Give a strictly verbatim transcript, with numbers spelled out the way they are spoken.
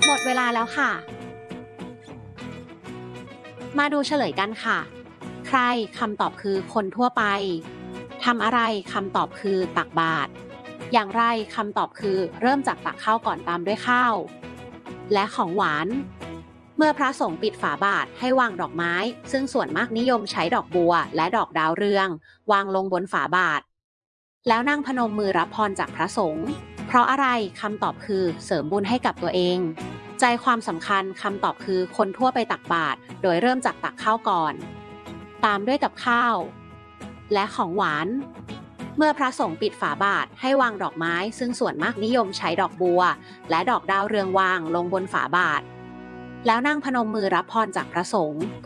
หมดเวลาแล้วค่ะมาดูเฉลยกันค่ะใครคำตอบคือคนทั่วไปทำอะไรคำตอบคือตักบาตรอย่างไรคำตอบคือเริ่มจากตักข้าวก่อนตามด้วยข้าวและของหวานเมื่อพระสงฆ์ปิดฝาบาตรให้วางดอกไม้ซึ่งส่วนมากนิยมใช้ดอกบัวและดอกดาวเรืองวางลงบนฝาบาตรแล้วนั่งพนมมือรับพรจากพระสงฆ์เพราะอะไรคำตอบคือเสริมบุญให้กับตัวเองใจความสำคัญคำตอบคือคนทั่วไปตักบาตรโดยเริ่มจากตักข้าวก่อนตามด้วยกับข้าวและของหวานเมื่อพระสงฆ์ปิดฝาบาตรให้วางดอกไม้ซึ่งส่วนมากนิยมใช้ดอกบัวและดอกดาวเรืองวางลงบนฝาบาตรแล้วนั่งพนมมือรับพรจากพระสงฆ์